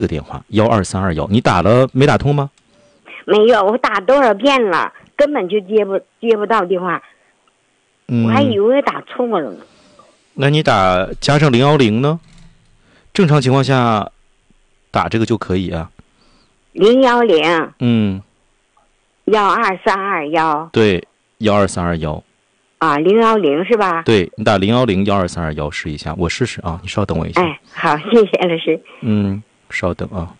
这个电话12321，你打了没打通吗？ 没有，我打多少遍了，根本就接不到电话，我还以为打错了呢。 那你打加上010呢？正常情况下打这个就可以啊。 010。12321。 对，12321。 啊，010是吧？ 对，你打010-12321试一下，我试试啊，你稍等我一下。 哎，好，谢谢老师。 稍等啊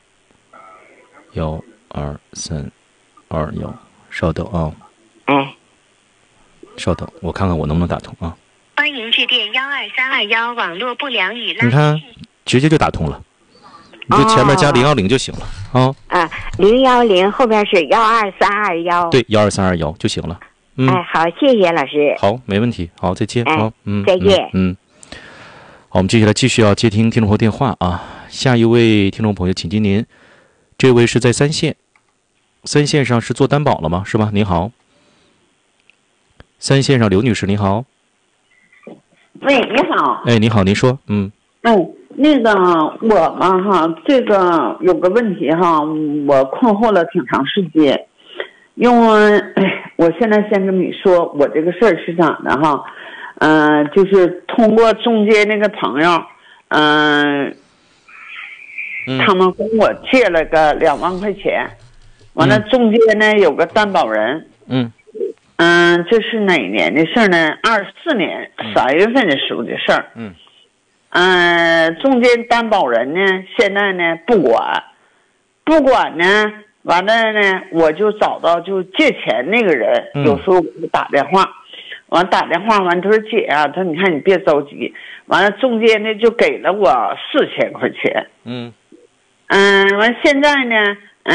，12321，稍等啊。 哎， 稍等，我看看我能不能打通啊。 欢迎致电12321，网络不良已拉。 你看，直接就打通了，你就前面加010就行了啊。 010后边是12321。 对，12321就行了。 哎，好，谢谢老师。 好，没问题。好，再见。好， 再见。 好，我们接下来继续要接听听众朋友电话啊。下一位听众朋友，请接您。这位是在三线上是做担保了吗？是吧？您好，三线上刘女士，您好。 喂，你好。 哎，你好，您说。 那个我嘛哈，这个有个问题哈，我困惑了挺长时间。因为我现在先跟你说，我这个事儿是咋的哈，就是通过中介那个朋友，他们跟我借了个2万块钱，完了中介呢有个担保人，这是哪年的事儿呢？24年3月份的时候的事儿。中间担保人呢现在呢不管呢。完了呢，我就找到就借钱那个人，有时候我就打电话，完打电话完他说姐啊，他说你看你别着急，完了中间呢就给了我4000块钱，完现在呢，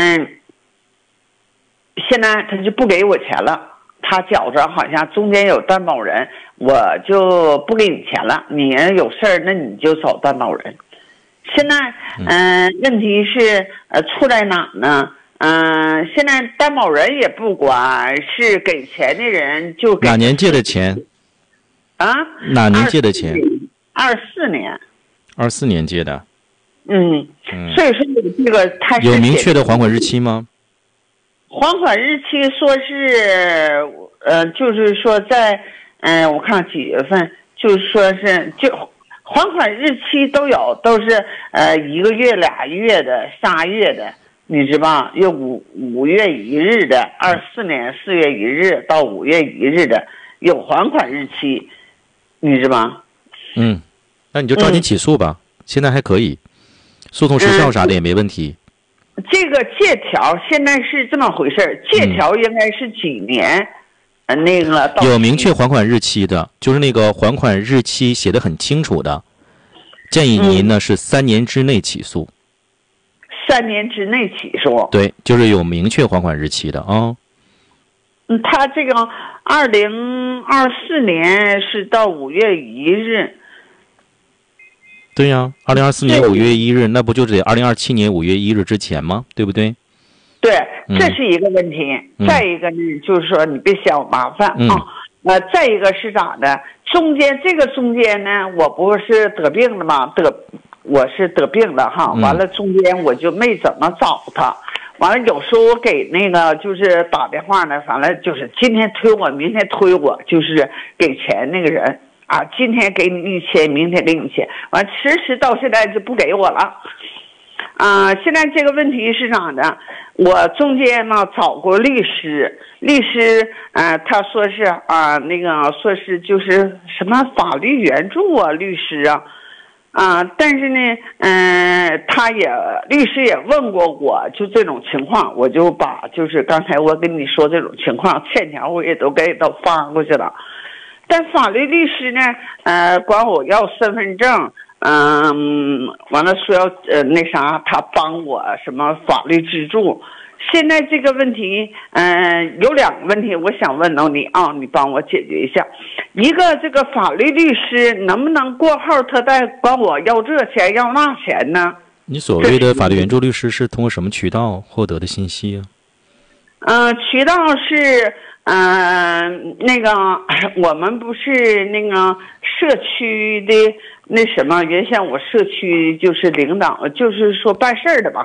现在他就不给我钱了，他觉着好像中间有担保人，我就不给你钱了，你有事儿那你就找担保人。现在问题是出在哪呢？现在担保人也不管，是给钱的人就给。 哪年借的钱？哪年借的钱 ？24年。 24年借的。 所以说这个他是有明确的还款日期吗？ 还款日期说是就是说在我看几月份，就是说是就还款日期都有，都是1个月、2月的、3月的。你知道有5月1日的，24年4月1日到5月1日的有还款日期，你知道？ 那你就抓紧起诉吧，现在还可以，诉讼时效啥的也没问题。 这个借条现在是这么回事，借条应该是几年？那个有明确还款日期的，就是那个还款日期写得很清楚的，建议您呢是3年之内起诉。 3年之内起诉， 对，就是有明确还款日期的啊。 他这个2024年是到5月1日。 对呀，2024年5月1日，那不就得2027年5月1日之前吗？对不对？ 对，这是一个问题。再一个呢，就是说你别嫌我麻烦啊。再一个是咋的？中间呢，我不是得病了吗？我是得病了哈，完了中间我就没怎么找他，完了有时候我给那个就是打电话呢，反正就是今天推我，明天推我，就是给钱那个人啊，今天给你1000，明天给你钱，完迟到现在就不给我了。现在这个问题是咋的？我中间呢找过律师，他说是那个说是就是什么法律援助啊，律师但是呢，律师也问过我，就这种情况，我就把就是刚才我跟你说这种情况，欠条我也都发过去了。但法律律师呢，管我要身份证，完了说要那啥，他帮我什么法律资助。现在这个问题，有2个问题，我想问到你啊，你帮我解决一下。一个，这个法律律师能不能过后他再管我要这钱要那钱呢？ 你所谓的法律援助律师是通过什么渠道获得的信息啊？ 渠道是那个我们不是那个社区的那什么，原先我社区就是领导，就是说办事儿的吧。